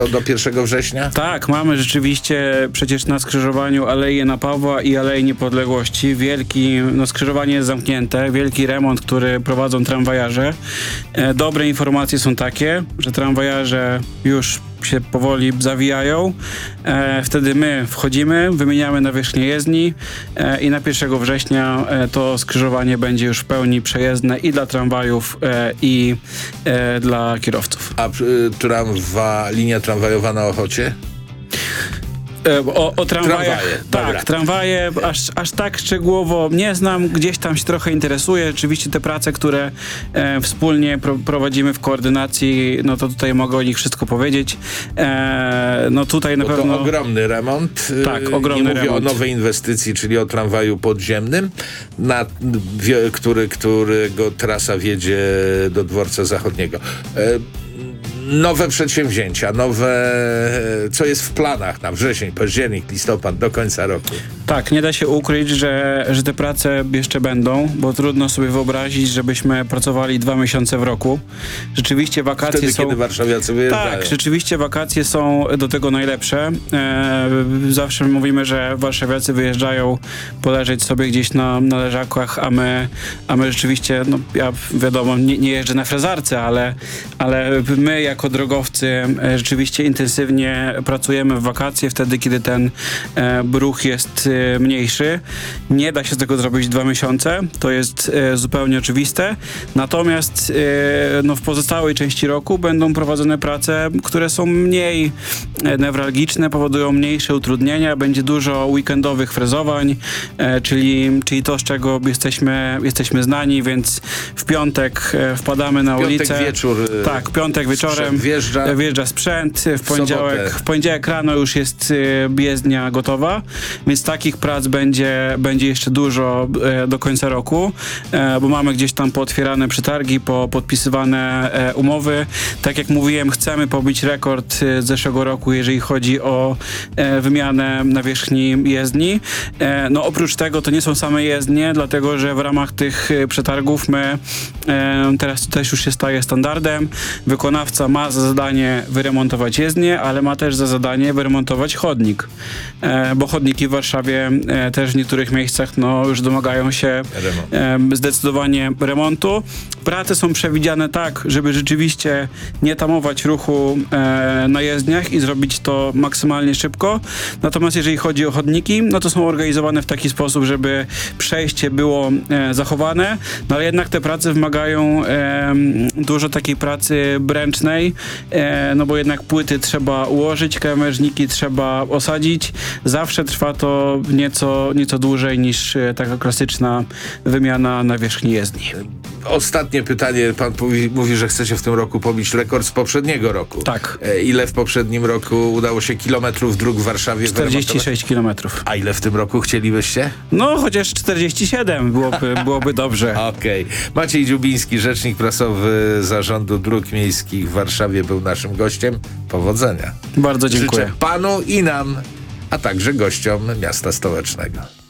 do 1 września? Tak, mamy rzeczywiście przecież na skrzyżowaniu Alei Jana Pawła i Alei Niepodległości skrzyżowanie jest zamknięte, wielki remont, który prowadzą tramwajarze. Dobre informacje są takie, że tramwajarze już się powoli zawijają. Wtedy my wchodzimy, wymieniamy nawierzchnię jezdni i na 1 września to skrzyżowanie będzie już w pełni przejezdne i dla tramwajów i dla kierowców. A linia tramwajowa na Ochocie? O tramwajach. Tramwaje, tak, dobra. tramwaje aż tak szczegółowo nie znam, gdzieś tam się trochę interesuję. Rzeczywiście te prace, które wspólnie prowadzimy w koordynacji, no to tutaj mogę o nich wszystko powiedzieć. No tutaj na pewno... To ogromny remont. Tak, ogromny remont. Nie mówię o nowej inwestycji, czyli o tramwaju podziemnym, którego trasa wiedzie do dworca zachodniego. Nowe przedsięwzięcia, co jest w planach na wrzesień, październik, listopad, do końca roku? Tak, nie da się ukryć, że te prace jeszcze będą, bo trudno sobie wyobrazić, żebyśmy pracowali 2 miesiące w roku. Rzeczywiście wakacje Wtedy, są... kiedy warszawiacy wyjeżdżają. Tak, rzeczywiście wakacje są do tego najlepsze. Zawsze mówimy, że warszawiacy wyjeżdżają poleżeć sobie gdzieś na leżakach, a my rzeczywiście, no ja wiadomo, nie jeżdżę na frezarce, ale my jako drogowcy rzeczywiście intensywnie pracujemy w wakacje, wtedy kiedy ten ruch jest mniejszy. Nie da się z tego zrobić 2 miesiące, to jest zupełnie oczywiste. Natomiast w pozostałej części roku będą prowadzone prace, które są mniej newralgiczne, powodują mniejsze utrudnienia, będzie dużo weekendowych frezowań, czyli to, z czego jesteśmy znani, więc w piątek wpadamy na ulicę. Piątek wieczór. Tak, piątek wieczorem wjeżdża sprzęt, w poniedziałek rano już jest jezdnia gotowa, więc takich prac będzie jeszcze dużo do końca roku, bo mamy gdzieś tam pootwierane przetargi, podpisywane umowy. Tak jak mówiłem, chcemy pobić rekord z zeszłego roku, jeżeli chodzi o wymianę nawierzchni jezdni. No oprócz tego to nie są same jezdnie, dlatego że w ramach tych przetargów teraz też już się staje standardem. Wykonawca ma za zadanie wyremontować jezdnię, ale ma też za zadanie wyremontować chodnik, bo chodniki w Warszawie też w niektórych miejscach już domagają się zdecydowanie remontu. Prace są przewidziane tak, żeby rzeczywiście nie tamować ruchu na jezdniach i zrobić to maksymalnie szybko. Natomiast jeżeli chodzi o chodniki, no to są organizowane w taki sposób, żeby przejście było zachowane, no ale jednak te prace wymagają dużo takiej pracy ręcznej, no bo jednak płyty trzeba ułożyć, krawężniki trzeba osadzić. Zawsze trwa to nieco dłużej niż taka klasyczna wymiana nawierzchni jezdni. Ostatnie pytanie. Pan mówi, że chcecie w tym roku pobić rekord z poprzedniego roku. Tak. Ile w poprzednim roku udało się kilometrów dróg w Warszawie 46 kilometrów. A ile w tym roku chcielibyście? No, chociaż 47 byłoby dobrze. Okej. Maciej Dziubiński, rzecznik prasowy Zarządu Dróg Miejskich w Warszawie, był naszym gościem. Powodzenia. Bardzo dziękuję. Życzę panu i nam, a także gościom miasta stołecznego.